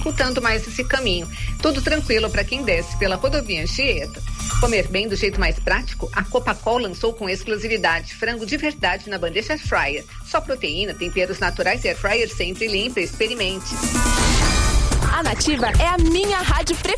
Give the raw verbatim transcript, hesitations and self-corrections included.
dificultando mais esse caminho. Tudo tranquilo para quem desce pela rodovia Anchieta. Comer bem do jeito mais prático, a Copacol lançou com exclusividade frango de verdade na bandeja air fryer. Só proteína, temperos naturais e air fryer sempre limpa. Experimente. A Nativa é a minha rádio preferida.